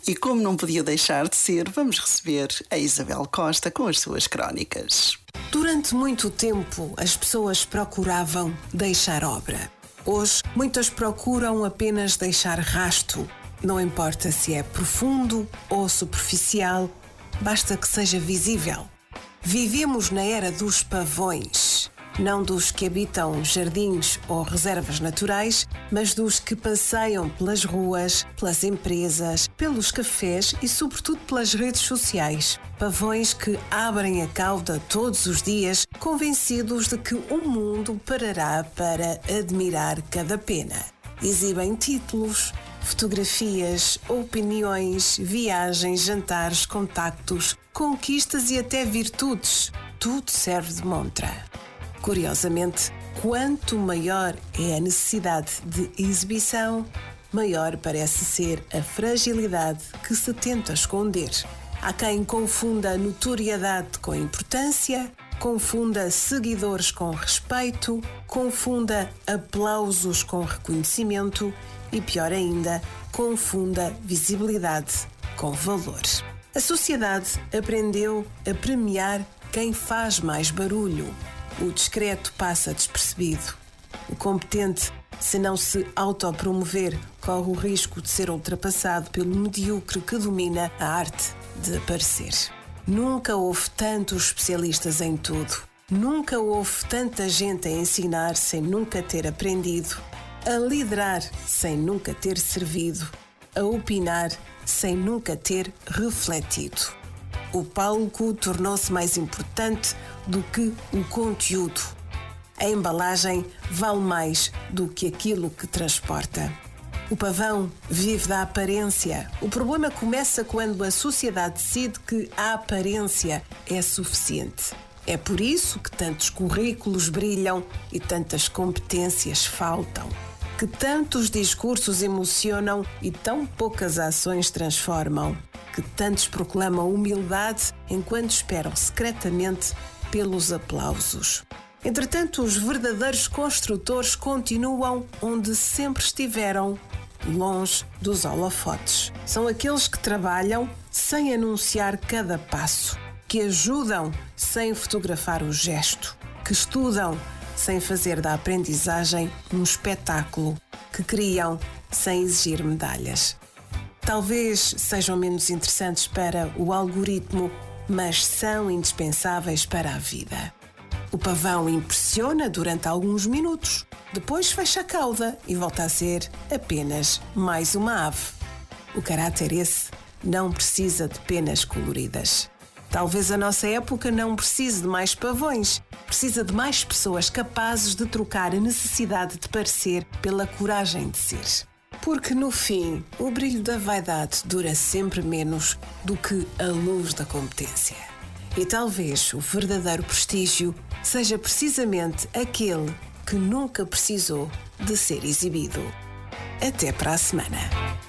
E como não podia deixar de ser, vamos receber a Isabel Costa com as suas crónicas. Durante muito tempo, as pessoas procuravam deixar obra. Hoje, muitas procuram apenas deixar rasto. Não importa se é profundo ou superficial, basta que seja visível. Vivemos na era dos pavões. Não dos que habitam jardins ou reservas naturais, mas dos que passeiam pelas ruas, pelas empresas, pelos cafés e, sobretudo, pelas redes sociais. Pavões que abrem a cauda todos os dias, convencidos de que o mundo parará para admirar cada pena. Exibem títulos, fotografias, opiniões, viagens, jantares, contactos, conquistas e até virtudes. Tudo serve de montra. Curiosamente, quanto maior é a necessidade de exibição, maior parece ser a fragilidade que se tenta esconder. Há quem confunda notoriedade com importância, confunda seguidores com respeito, confunda aplausos com reconhecimento e, pior ainda, confunda visibilidade com valor. A sociedade aprendeu a premiar quem faz mais barulho. O discreto passa despercebido. O competente, se não se autopromover, corre o risco de ser ultrapassado pelo medíocre que domina a arte de aparecer. Nunca houve tantos especialistas em tudo. Nunca houve tanta gente a ensinar sem nunca ter aprendido, a liderar sem nunca ter servido, a opinar sem nunca ter refletido. O palco tornou-se mais importante do que o conteúdo. A embalagem vale mais do que aquilo que transporta. O pavão vive da aparência. O problema começa quando a sociedade decide que a aparência é suficiente. É por isso que tantos currículos brilham e tantas competências faltam. Que tantos discursos emocionam e tão poucas ações transformam. Que tantos proclamam humildade enquanto esperam secretamente pelos aplausos. Entretanto, os verdadeiros construtores continuam onde sempre estiveram, longe dos holofotes. São aqueles que trabalham sem anunciar cada passo, que ajudam sem fotografar o gesto, que estudam sem fazer da aprendizagem um espetáculo, que criam sem exigir medalhas. Talvez sejam menos interessantes para o algoritmo, mas são indispensáveis para a vida. O pavão impressiona durante alguns minutos, depois fecha a cauda e volta a ser apenas mais uma ave. O caráter esse não precisa de penas coloridas. Talvez a nossa época não precise de mais pavões, precisa de mais pessoas capazes de trocar a necessidade de parecer pela coragem de ser. Porque, no fim, o brilho da vaidade dura sempre menos do que a luz da competência. E talvez o verdadeiro prestígio seja precisamente aquele que nunca precisou de ser exibido. Até para a semana.